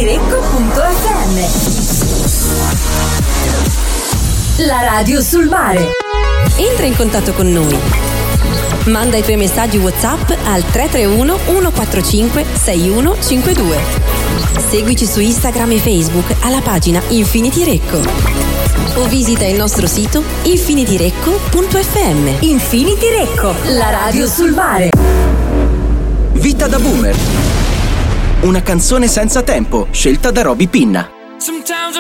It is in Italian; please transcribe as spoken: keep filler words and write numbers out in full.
Infinidirecco punto effe emme. La radio sul mare. Entra in contatto con noi. Manda i tuoi messaggi WhatsApp al tre tre uno uno quattro cinque sei uno cinque due. Seguici su Instagram e Facebook alla pagina Infinity Recco. O visita il nostro sito infinidirecco punto effe emme. Infinity Recco, la radio sul mare. Vita da boomer. Una canzone senza tempo, scelta da Roby Pinna. Sometimes I